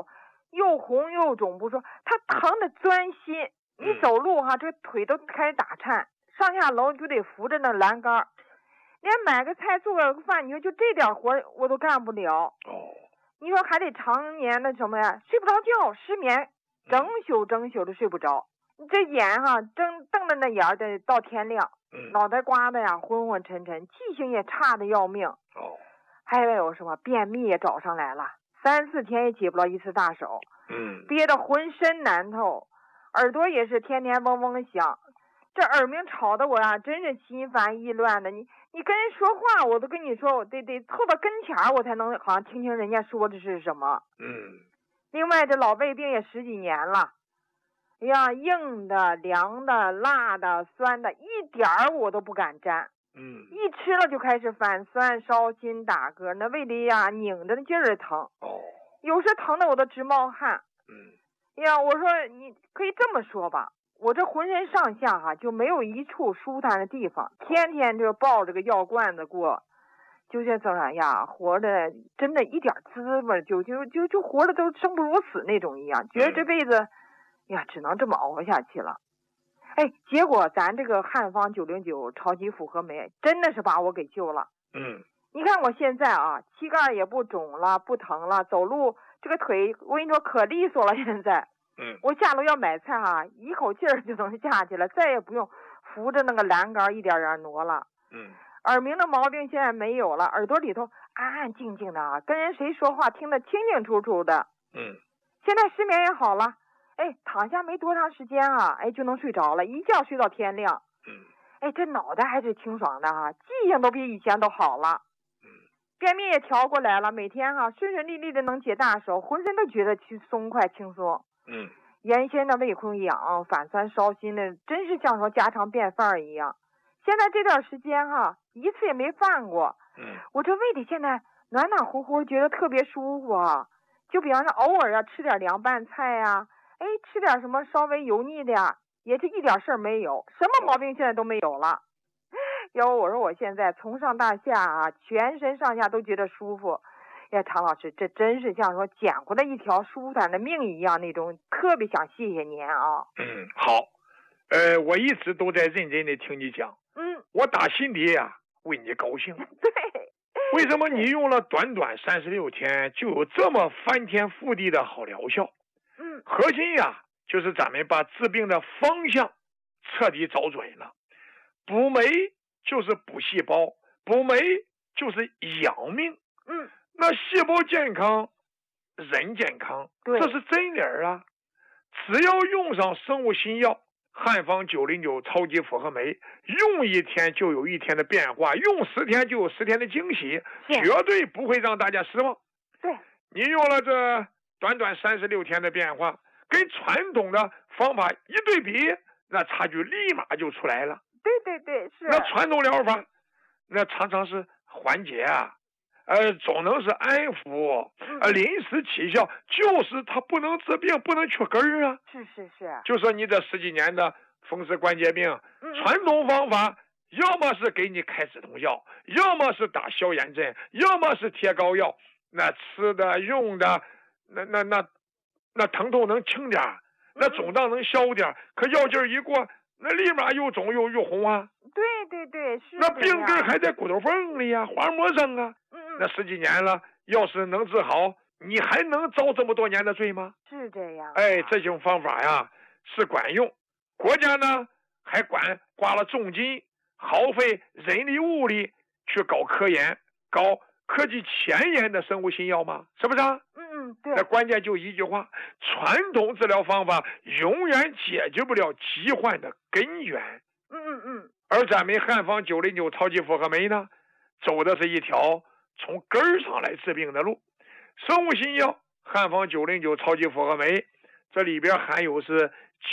手又红又肿不说，他疼的钻心。你走路哈，这个腿都开始打颤，上下楼就得扶着那栏杆，连买个菜做个饭，你说就这点活我都干不了。你说还得常年的什么呀，睡不着觉，失眠，整宿的睡不着。这眼哈瞪着那眼儿得到天亮，脑袋瓜子呀昏昏沉沉，记性也差的要命。还有什么便秘也找上来了，3、4天也起不了一次大手。憋得浑身难透，耳朵也是天天嗡嗡响。这耳鸣吵得我呀，真是心烦意乱的。你跟人说话，我都跟你说，我得凑到跟前儿，我才能好像听人家说的是什么。另外这老胃病也10几年了，哎呀，硬的、凉的、辣的、酸的，一点儿我都不敢沾。一吃了就开始反酸、烧心、打嗝，那胃里呀拧着的劲儿疼。有时疼的我都直冒汗。呀，我说你可以这么说吧，我这浑身上下哈就没有一处舒坦的地方，天天就抱着个药罐子过，就像这呀，活的真的一点滋味，就活的都生不如死那种一样，觉得这辈子呀只能这么熬下去了。结果咱这个汉方909超级复合酶真的是把我给救了。你看我现在啊，膝盖也不肿了，不疼了，走路这个腿我跟你说可利索了。现在我下楼要买菜啊，一口气儿就能下去了，再也不用扶着那个栏杆一点点挪了。耳鸣的毛病现在没有了，耳朵里头安安静静的啊，跟人谁说话听得清清楚楚的。现在失眠也好了，躺下没多长时间啊，就能睡着了，一觉睡到天亮。这脑袋还是清爽的哈，记性都比以前都好了。便秘也调过来了，每天哈顺顺利利的能解大手，浑身都觉得松快轻松。原先的胃溃疡、反酸烧心的，真是像说家常便饭一样。现在这段时间哈，一次也没犯过。我这胃里现在暖暖乎乎，觉得特别舒服啊。就比方说偶尔要吃点凉拌菜呀，吃点什么稍微油腻的呀，也是一点事儿没有，什么毛病现在都没有了。要不我说我现在从上到下啊，全身上下都觉得舒服。常老师，这真是像说捡回来一条舒坦的命一样，那种特别想谢谢您啊。 好，我一直都在认真的听你讲。我打心底呀为你高兴。 对。 为什么你用了短短36天就有这么翻天覆地的好疗效？核心呀就是咱们把治病的方向彻底找准了。补酶就是补细胞，补酶就是养命。那细胞健康，人健康，这是真理啊！只要用上生物新药汉方909超级复合酶，用1天就有1天的变化，用10天就有10天的惊喜，绝对不会让大家失望。你用了这短短36天的变化，跟传统的方法一对比，那差距立马就出来了。 对，是。 那传统疗法，那常常是缓解啊，总能是安抚，临时起效，就是它不能治病，不能去根儿啊。 是。 就说你这10几年的风湿关节病，传统方法要么是给你开止痛药，要么是打消炎针，要么是贴膏药，那吃的用的，那疼痛能轻点，那肿胀能消点，可药劲儿一过，那立马又肿又红啊。 对，是。 那病根还在骨头缝里呀，滑膜上啊。那10几年了，要是能治好，你还能遭这么多年的罪吗？ 是这样。 这种方法呀是管用，国家呢还花了重金，耗费人力物力去搞科研，搞科技前沿的生物新药吗？是不是啊？ 对。 那关键就一句话，传统治疗方法永远解决不了疾患的根源。而咱们汉方909超级复合酶呢，走的是一条从根儿上来治病的路。生物新药汉方909超级复合酶，这里边含有是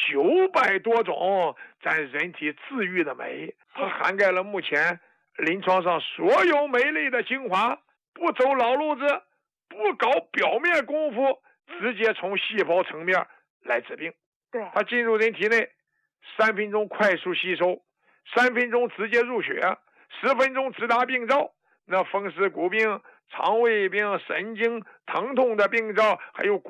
900多种咱人体治愈的酶，它涵盖了目前临床上所有酶类的精华，不走老路子，不搞表面功夫，直接从细胞层面来治病。它进入人体内3分钟快速吸收，3分钟直接入血，10分钟直达病灶。那风湿骨病、肠胃病、神经疼痛的病灶，还有